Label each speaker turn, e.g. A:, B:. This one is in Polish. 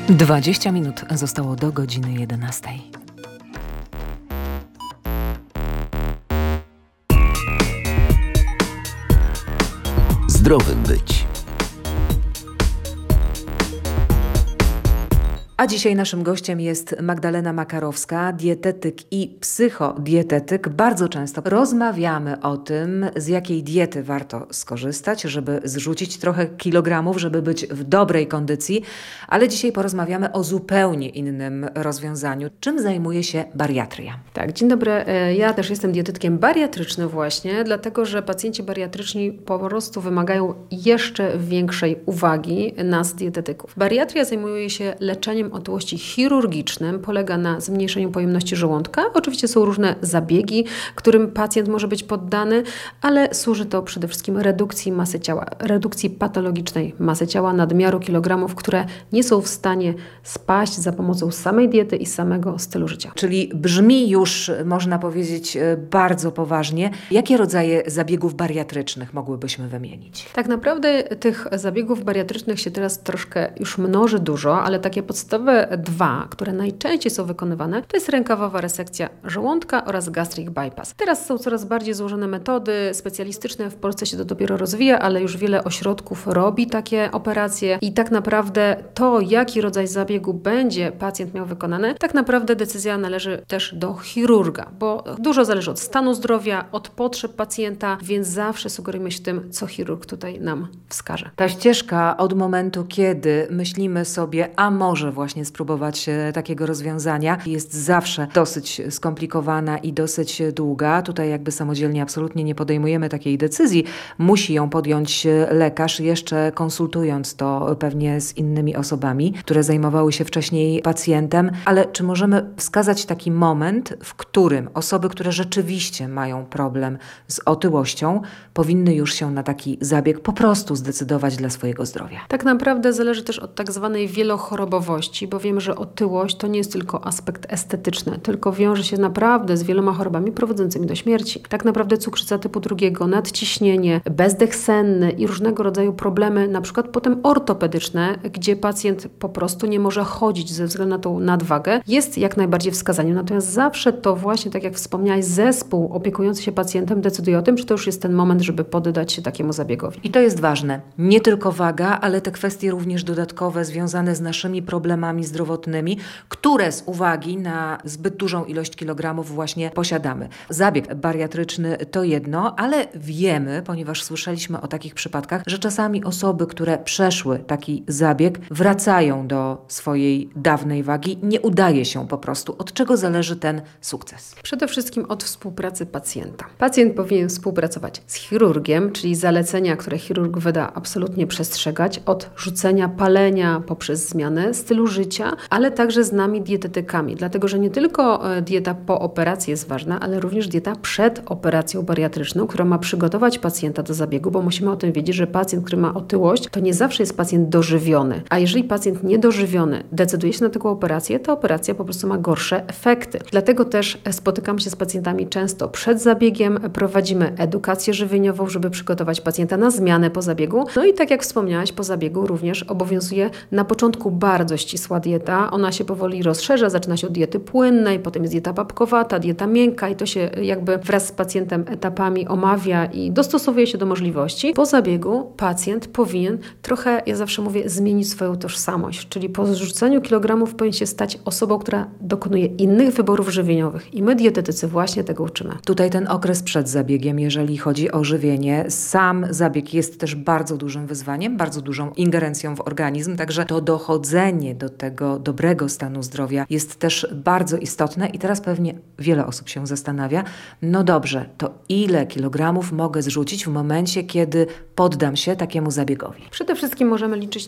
A: 20 minut zostało do godziny 11.
B: Zdrowym być.
A: A dzisiaj naszym gościem jest Magdalena Makarowska, dietetyk i psychodietetyk. Bardzo często rozmawiamy o tym, z jakiej diety warto skorzystać, żeby zrzucić trochę kilogramów, żeby być w dobrej kondycji, ale dzisiaj porozmawiamy o zupełnie innym rozwiązaniu. Czym zajmuje się bariatria?
C: Tak, dzień dobry. Ja też jestem dietetykiem bariatrycznym właśnie, dlatego że pacjenci bariatryczni po prostu wymagają jeszcze większej uwagi nas, dietetyków. Bariatria zajmuje się leczeniem otyłości chirurgicznym, polega na zmniejszeniu pojemności żołądka. Oczywiście są różne zabiegi, którym pacjent może być poddany, ale służy to przede wszystkim redukcji masy ciała, redukcji patologicznej masy ciała, nadmiaru kilogramów, które nie są w stanie spaść za pomocą samej diety i samego stylu życia.
A: Czyli brzmi już, można powiedzieć, bardzo poważnie. Jakie rodzaje zabiegów bariatrycznych mogłybyśmy wymienić?
C: Tak naprawdę tych zabiegów bariatrycznych się teraz troszkę już mnoży dużo, ale takie podstawowe dwa, które najczęściej są wykonywane, to jest rękawowa resekcja żołądka oraz gastric bypass. Teraz są coraz bardziej złożone metody specjalistyczne, w Polsce się to dopiero rozwija, ale już wiele ośrodków robi takie operacje i tak naprawdę to, jaki rodzaj zabiegu będzie pacjent miał wykonany, tak naprawdę decyzja należy też do chirurga, bo dużo zależy od stanu zdrowia, od potrzeb pacjenta, więc zawsze sugerujemy się tym, co chirurg tutaj nam wskaże.
A: Ta ścieżka od momentu, kiedy myślimy sobie, a może właśnie spróbować takiego rozwiązania, jest zawsze dosyć skomplikowana i dosyć długa. Tutaj jakby samodzielnie absolutnie nie podejmujemy takiej decyzji. Musi ją podjąć lekarz, jeszcze konsultując to pewnie z innymi osobami, które zajmowały się wcześniej pacjentem. Ale czy możemy wskazać taki moment, w którym osoby, które rzeczywiście mają problem z otyłością, powinny już się na taki zabieg po prostu zdecydować dla swojego zdrowia?
C: Tak naprawdę zależy też od tak zwanej wielochorobowości, bo wiemy, że otyłość to nie jest tylko aspekt estetyczny, tylko wiąże się naprawdę z wieloma chorobami prowadzącymi do śmierci. Tak naprawdę cukrzyca typu 2, nadciśnienie, bezdech senny i różnego rodzaju problemy, na przykład potem ortopedyczne, gdzie pacjent po prostu nie może chodzić ze względu na tą nadwagę, jest jak najbardziej wskazaniem. Natomiast zawsze to właśnie, tak jak wspomniałaś, zespół opiekujący się pacjentem decyduje o tym, czy to już jest ten moment, żeby poddać się takiemu zabiegowi.
A: I to jest ważne. Nie tylko waga, ale te kwestie również dodatkowe związane z naszymi problemami zdrowotnymi, które z uwagi na zbyt dużą ilość kilogramów właśnie posiadamy. Zabieg bariatryczny to jedno, ale wiemy, ponieważ słyszeliśmy o takich przypadkach, że czasami osoby, które przeszły taki zabieg, wracają do swojej dawnej wagi. Nie udaje się po prostu. Od czego zależy ten sukces?
C: Przede wszystkim od współpracy pacjenta. Pacjent powinien współpracować z chirurgiem, czyli zalecenia, które chirurg wyda, absolutnie przestrzegać, od rzucenia palenia poprzez zmianę stylu życia, ale także z nami dietetykami, dlatego że nie tylko dieta po operacji jest ważna, ale również dieta przed operacją bariatryczną, która ma przygotować pacjenta do zabiegu, bo musimy o tym wiedzieć, że pacjent, który ma otyłość, to nie zawsze jest pacjent dożywiony, a jeżeli pacjent niedożywiony decyduje się na taką operację, to operacja po prostu ma gorsze efekty. Dlatego też spotykam się z pacjentami często przed zabiegiem, prowadzimy edukację żywieniową, żeby przygotować pacjenta na zmianę po zabiegu. No i tak jak wspomniałaś, po zabiegu również obowiązuje na początku bardzo ścisła dieta. Ona się powoli rozszerza, zaczyna się od diety płynnej, potem jest dieta babkowata, dieta miękka i to się jakby wraz z pacjentem etapami omawia i dostosowuje się do możliwości. Po zabiegu pacjent powinien trochę, ja zawsze mówię, zmienić swoją tożsamość, czyli po zrzuceniu kilogramów powinien się stać osobą, która dokonuje innych wyborów żywieniowych i my dietetycy właśnie tego uczymy.
A: Tutaj ten okres przed zabiegiem, jeżeli chodzi o żywienie, sam zabieg jest też bardzo dużym wyzwaniem, bardzo dużą ingerencją w organizm, także to dochodzenie do tego dobrego stanu zdrowia jest też bardzo istotne i teraz pewnie wiele osób się zastanawia, no dobrze, to ile kilogramów mogę zrzucić w momencie, kiedy poddam się takiemu zabiegowi?
C: Przede wszystkim możemy liczyć